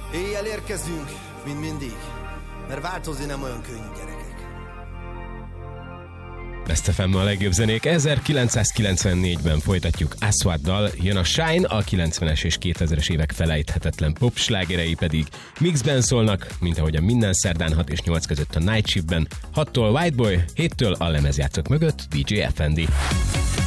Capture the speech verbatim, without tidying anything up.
Éjjel érkezünk, mint mindig, mert változni nem olyan könnyű, gyerekek. Best ef em a legjobb zenék. ezerkilencszázkilencvennégyben folytatjuk Aswaddal, jön a Shine, a kilencvenes és kétezres évek felejthetetlen pop slágerei pedig mixben szólnak, mint ahogyan minden szerdán hat és nyolc között a Night Shiftben, hattól White Boy, héttől a lemezjátszók mögött dé dzsé ef en dé.